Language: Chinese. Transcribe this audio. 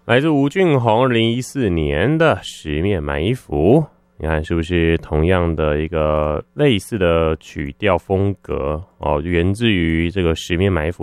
来自吴俊宏2014年的《十面埋伏》，你看是不是同样的一个类似的曲调风格哦？源自于这个《十面埋伏》